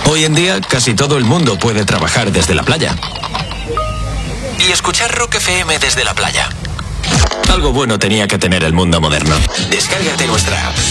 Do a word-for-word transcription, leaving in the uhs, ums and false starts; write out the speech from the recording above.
Hoy en día, casi todo el mundo puede trabajar desde la playa. Y escuchar Rock F M desde la playa. Algo bueno tenía que tener el mundo moderno. Descárgate nuestra app.